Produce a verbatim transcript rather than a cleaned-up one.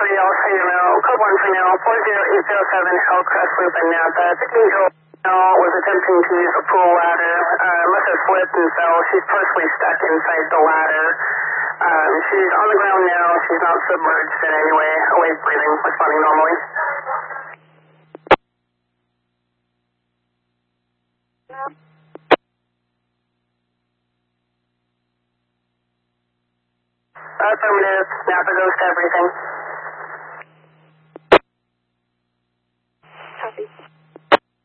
three, I'll say you know, code one for now, four zero eight zero seven Hillcrest Loop in Napa. The Angel was attempting to use a pool ladder, uh, must have slipped and fell. She's partially stuck inside the ladder. Um, she's on the ground now. She's not submerged in any way. Awake, breathing, responding normally. Affirmative. Napa goes to everything.